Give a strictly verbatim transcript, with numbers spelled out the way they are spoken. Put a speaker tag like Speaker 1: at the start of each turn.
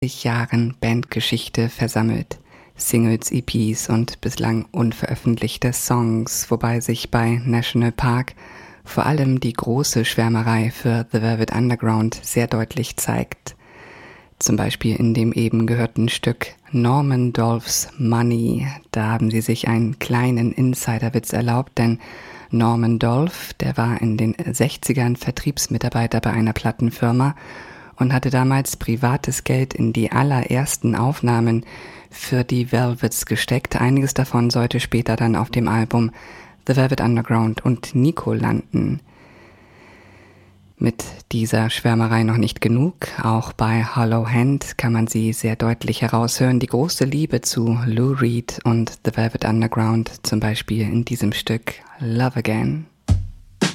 Speaker 1: Jahren Bandgeschichte versammelt. Singles, E Ps und bislang unveröffentlichte Songs, wobei sich bei National Park vor allem die große Schwärmerei für The Velvet Underground sehr deutlich zeigt. Zum Beispiel in dem eben gehörten Stück Norman Dolph's Money. Da haben sie sich einen kleinen Insiderwitz erlaubt, denn Norman Dolph, der war in den sechzigern Vertriebsmitarbeiter bei einer Plattenfirma und hatte damals privates Geld in die allerersten Aufnahmen für die Velvets gesteckt. Einiges davon sollte später dann auf dem Album The Velvet Underground und Nico landen. Mit dieser Schwärmerei noch nicht genug. Auch bei Hollow Hand kann man sie sehr deutlich heraushören. Die große Liebe zu Lou Reed und The Velvet Underground, zum Beispiel in diesem Stück Love Again.